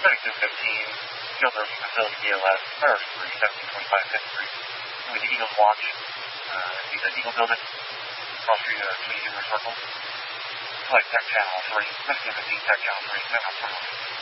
3215, Field Nursing Facility BLS, Paris 3, 1725 5th Street. With the Eagles Watch, the Eagle Building, across the Community Humor Circle. Flight Tech Channel 3, 1515 Tech Channel 3, 7 on